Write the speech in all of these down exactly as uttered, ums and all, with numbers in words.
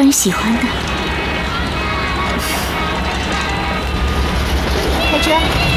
然喜欢的。开车。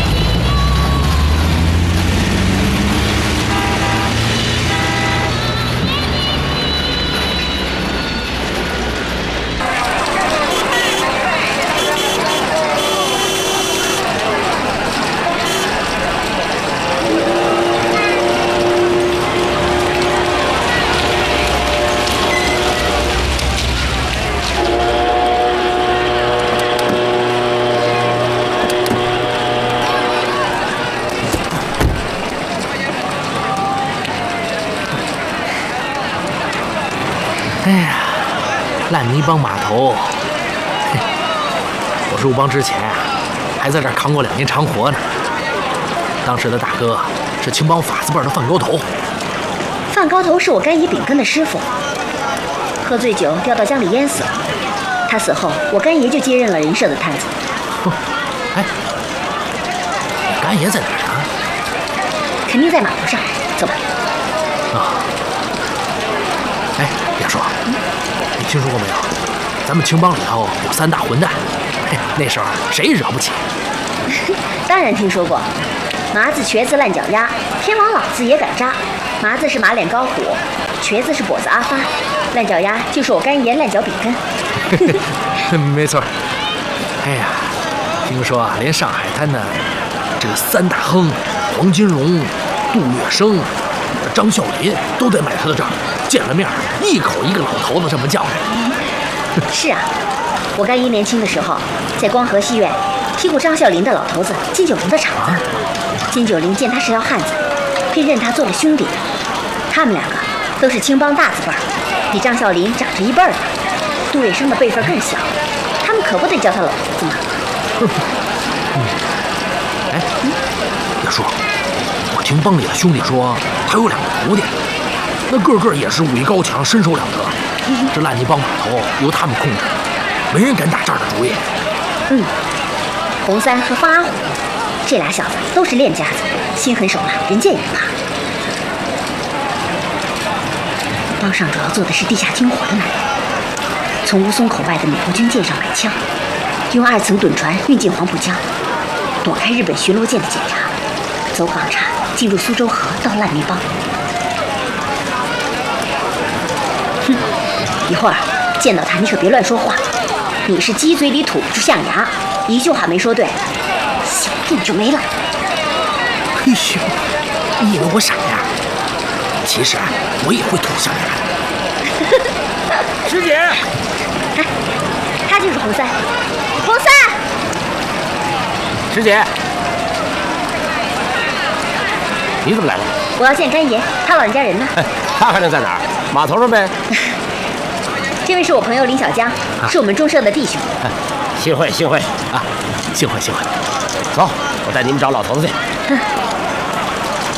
哎呀，烂泥帮码头，我入帮之前啊，还在这儿扛过两年长活呢。当时的大哥是青帮法子辈的范高头。 范高头是我干爷秉根的师傅，喝醉酒掉到江里淹死了。他死后，我干爷就接任了人社的摊子。 哦，哎，你干爷在哪儿啊？ 肯定在码头上，走吧。 啊。 哎，亚叔，你听说过没有？咱们青帮里头有三大混蛋，嘿，那时候谁也惹不起。 当然听说过，麻子、瘸子、烂脚丫，天王老子也敢扎。麻子是马脸高虎，瘸子是跛子阿发，烂脚丫就是我干爷烂脚比根。 没错。哎呀，听说啊，连上海滩的这个三大亨黄金荣、杜月笙、张啸林都得买他的账。 见了面，一口一个老头子这么叫着。 是啊，我干爷年轻的时候，在光和戏院踢过张啸林的老头子金九龄的场子。金九龄见他是条汉子，便认他做了兄弟。他们两个都是青帮大字辈儿，比张啸林长着一辈儿的。杜月笙的辈分更小，他们可不得叫他老头子吗？ 嗯，哎，亚叔，我听帮里的兄弟说，他有两个徒弟。 那个个也是武艺高强，身手了得。这烂泥帮码头由他们控制，没人敢打这儿的主意。 嗯，洪三和方阿虎这俩小子都是练家子，心狠手辣，人见人怕。帮上主要做的是地下听火的买卖，从吴淞口外的美国军舰上买枪，用二层趸船运进黄浦江，躲开日本巡逻舰的检查，走港岔进入苏州河到烂泥帮。 哼，一会儿见到他，你可别乱说话。你是鸡嘴里吐不出象牙，一句话没说对，小命就没了。 哎呦，你以为我傻呀？其实啊，我也会吐象牙的。师姐， 哎，他就是洪三，洪三。 师姐，你怎么来了？ 我要见干爷，他老人家人呢？ 哎，他还能在哪儿？码头上呗。 这位是我朋友林小江，啊、是我们中社的弟兄。 哎，幸会幸会啊， 幸会幸会。 走，我带你们找老头子去。 嗯。